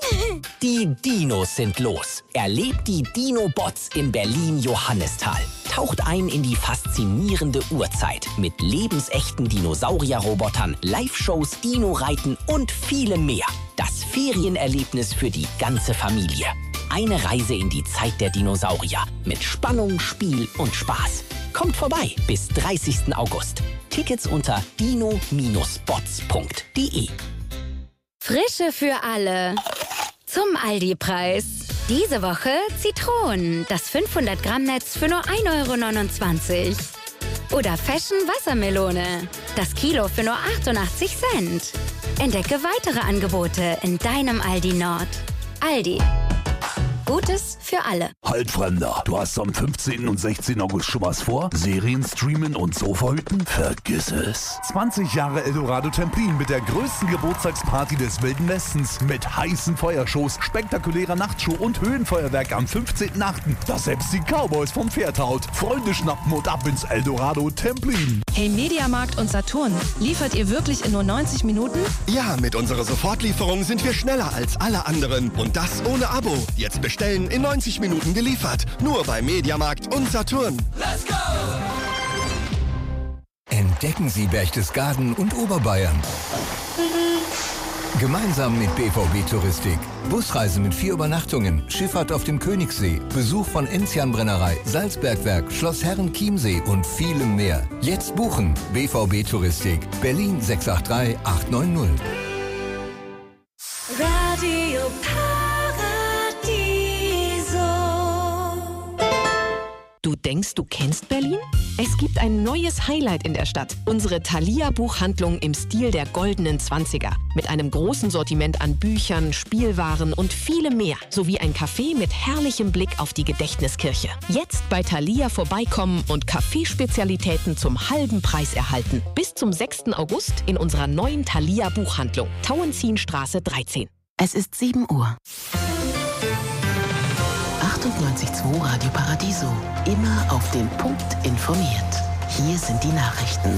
Die Dinos sind los. Erlebt die Dino-Bots in Berlin-Johannisthal. Taucht ein in die faszinierende Urzeit mit lebensechten Dinosaurier-Robotern, Live-Shows, Dino-Reiten und vielem mehr. Das Ferienerlebnis für die ganze Familie. Eine Reise in die Zeit der Dinosaurier mit Spannung, Spiel und Spaß. Kommt vorbei bis 30. August. Tickets unter dino-bots.de. Frische für alle. Zum Aldi-Preis. Diese Woche Zitronen, das 500-Gramm-Netz für nur 1,29 €. Oder Fashion Wassermelone, das Kilo für nur 88 Cent. Entdecke weitere Angebote in deinem Aldi Nord. Aldi. Gutes für alle. Halt, Fremder, du hast am 15. und 16. August schon was vor? Serien streamen und Sofa hüten? Vergiss es. 20 Jahre Eldorado Templin mit der größten Geburtstagsparty des Wilden Westens. Mit heißen Feuershows, spektakulärer Nachtshow und Höhenfeuerwerk am 15.8. Das selbst die Cowboys vom Pferd haut. Freunde schnappen und ab ins Eldorado Templin. Hey, Mediamarkt und Saturn, liefert ihr wirklich in nur 90 Minuten? Ja, mit unserer Sofortlieferung sind wir schneller als alle anderen. Und das ohne Abo. Jetzt bestellen in 90 Minuten geliefert. Nur bei Mediamarkt und Saturn. Let's go! Entdecken Sie Berchtesgaden und Oberbayern. Gemeinsam mit BVB Touristik. Busreise mit 4 Übernachtungen, Schifffahrt auf dem Königssee, Besuch von Enzian-Brennerei, Salzbergwerk, Schloss Herren-Chiemsee und vielem mehr. Jetzt buchen. BVB Touristik. Berlin 683 890. Radio Du denkst, du kennst Berlin? Es gibt ein neues Highlight in der Stadt. Unsere Thalia-Buchhandlung im Stil der goldenen 20er. Mit einem großen Sortiment an Büchern, Spielwaren und vielem mehr. Sowie ein Café mit herrlichem Blick auf die Gedächtniskirche. Jetzt bei Thalia vorbeikommen und Kaffeespezialitäten zum halben Preis erhalten. Bis zum 6. August in unserer neuen Thalia-Buchhandlung. Tauentzienstraße 13. Es ist 7 Uhr. 98.2 Radio Paradiso. Immer auf den Punkt informiert. Hier sind die Nachrichten.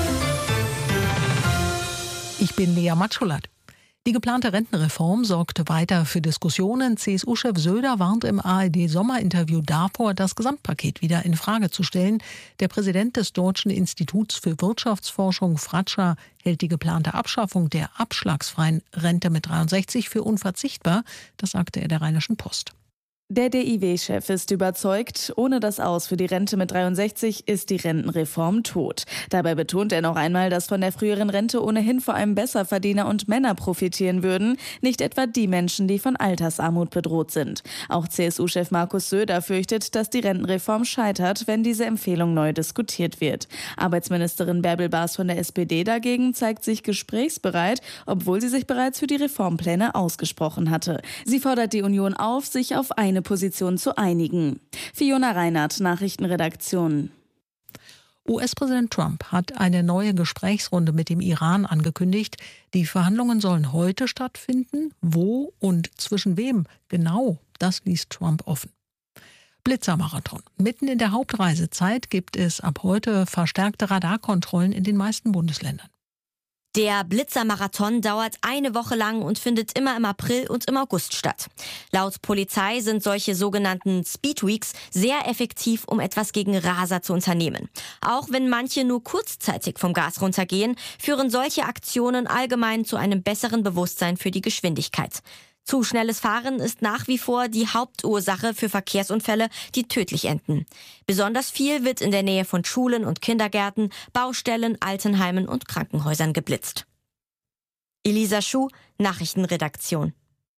Ich bin Lea Matschulat. Die geplante Rentenreform sorgte weiter für Diskussionen. CSU-Chef Söder warnt im ARD-Sommerinterview davor, das Gesamtpaket wieder in Frage zu stellen. Der Präsident des Deutschen Instituts für Wirtschaftsforschung, Fratscher, hält die geplante Abschaffung der abschlagsfreien Rente mit 63 für unverzichtbar. Das sagte er der Rheinischen Post. Der DIW-Chef ist überzeugt, ohne das Aus für die Rente mit 63 ist die Rentenreform tot. Dabei betont er noch einmal, dass von der früheren Rente ohnehin vor allem Besserverdiener und Männer profitieren würden, nicht etwa die Menschen, die von Altersarmut bedroht sind. Auch CSU-Chef Markus Söder fürchtet, dass die Rentenreform scheitert, wenn diese Empfehlung neu diskutiert wird. Arbeitsministerin Bärbel Baas von der SPD dagegen zeigt sich gesprächsbereit, obwohl sie sich bereits für die Reformpläne ausgesprochen hatte. Sie fordert die Union auf, sich auf eine Position zu einigen. Fiona Reinhardt, Nachrichtenredaktion. US-Präsident Trump hat eine neue Gesprächsrunde mit dem Iran angekündigt. Die Verhandlungen sollen heute stattfinden. Wo und zwischen wem genau, das ließ Trump offen. Blitzermarathon. Mitten in der Hauptreisezeit gibt es ab heute verstärkte Radarkontrollen in den meisten Bundesländern. Der Blitzermarathon dauert eine Woche lang und findet immer im April und im August statt. Laut Polizei sind solche sogenannten Speedweeks sehr effektiv, um etwas gegen Raser zu unternehmen. Auch wenn manche nur kurzzeitig vom Gas runtergehen, führen solche Aktionen allgemein zu einem besseren Bewusstsein für die Geschwindigkeit. Zu schnelles Fahren ist nach wie vor die Hauptursache für Verkehrsunfälle, die tödlich enden. Besonders viel wird in der Nähe von Schulen und Kindergärten, Baustellen, Altenheimen und Krankenhäusern geblitzt. Elisa Schuh, Nachrichtenredaktion.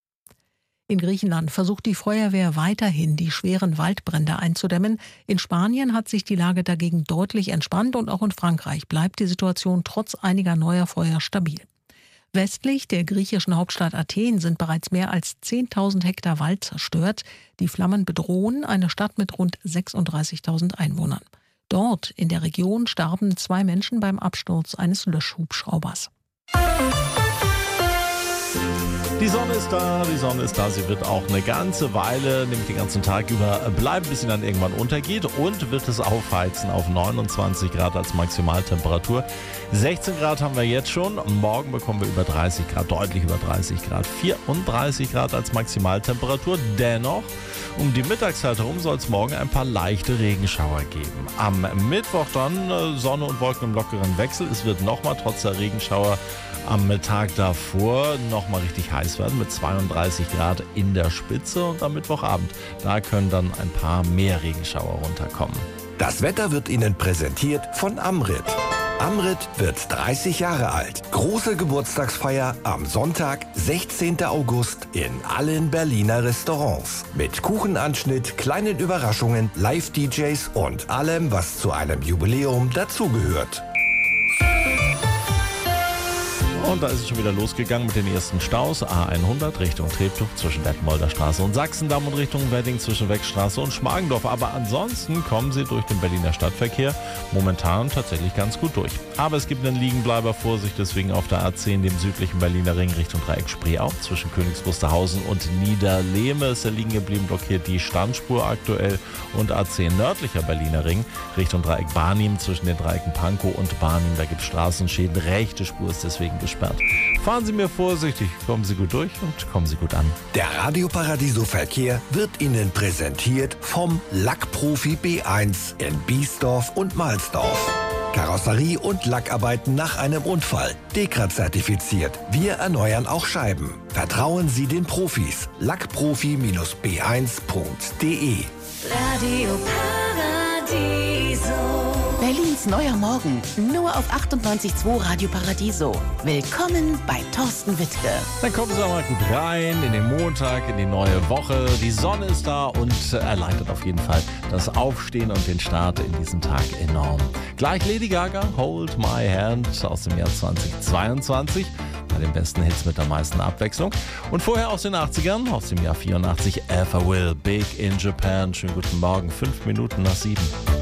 In Griechenland versucht die Feuerwehr weiterhin, die schweren Waldbrände einzudämmen. In Spanien hat sich die Lage dagegen deutlich entspannt und auch in Frankreich bleibt die Situation trotz einiger neuer Feuer stabil. Westlich der griechischen Hauptstadt Athen sind bereits mehr als 10.000 Hektar Wald zerstört. Die Flammen bedrohen eine Stadt mit rund 36.000 Einwohnern. Dort in der Region starben 2 Menschen beim Absturz eines Löschhubschraubers. Die Sonne ist da, sie wird auch eine ganze Weile, nämlich den ganzen Tag über bleiben, bis sie dann irgendwann untergeht und wird es aufheizen auf 29 Grad als Maximaltemperatur. 16 Grad haben wir jetzt schon, morgen bekommen wir über 30 Grad, deutlich über 30 Grad, 34 Grad als Maximaltemperatur. Dennoch, um die Mittagszeit herum soll es morgen ein paar leichte Regenschauer geben. Am Mittwoch dann Sonne und Wolken im lockeren Wechsel. Es wird nochmal trotz der Regenschauer am Tag davor nochmal richtig heiß werden mit 32 Grad in der Spitze und am Mittwochabend, da können dann ein paar mehr Regenschauer runterkommen. Das Wetter wird Ihnen präsentiert von Amrit. Amrit wird 30 Jahre alt. Große Geburtstagsfeier am Sonntag, 16. August in allen Berliner Restaurants. Mit Kuchenanschnitt, kleinen Überraschungen, Live-DJs und allem, was zu einem Jubiläum dazugehört. Und da ist es schon wieder losgegangen mit den ersten Staus. A100 Richtung Treptow zwischen Detmolder Straße und Sachsendamm und Richtung Wedding zwischen Weckstraße und Schmargendorf. Aber ansonsten kommen Sie durch den Berliner Stadtverkehr momentan tatsächlich ganz gut durch. Aber es gibt einen Liegenbleiber, Vorsicht deswegen auf der A10, dem südlichen Berliner Ring Richtung Dreieck Spreeau zwischen Königs Wusterhausen und Niederlehme. Ist der liegen geblieben, blockiert die Standspur aktuell. Und A10 nördlicher Berliner Ring Richtung Dreieck Barnim zwischen den Dreiecken Pankow und Barnim. Da gibt es Straßenschäden. Rechte Spur ist deswegen gesperrt. Fahren Sie mir vorsichtig, kommen Sie gut durch und kommen Sie gut an. Der Radio Paradiso Verkehr wird Ihnen präsentiert vom Lackprofi B1 in Biesdorf und Mahlsdorf. Karosserie und Lackarbeiten nach einem Unfall. DEKRA zertifiziert. Wir erneuern auch Scheiben. Vertrauen Sie den Profis. Lackprofi-b1.de. Radio Paradiso. Berlins neuer Morgen. Nur auf 98.2 Radio Paradiso. Willkommen bei Thorsten Wittke. Dann kommen Sie mal gut rein in den Montag, in die neue Woche. Die Sonne ist da und erleichtert auf jeden Fall das Aufstehen und den Start in diesen Tag enorm. Gleich Lady Gaga, Hold My Hand aus dem Jahr 2022. Bei den besten Hits mit der meisten Abwechslung. Und vorher aus den 80ern, aus dem Jahr 84, Alpha Will, Big in Japan. Schönen guten Morgen, 5 Minuten nach 7.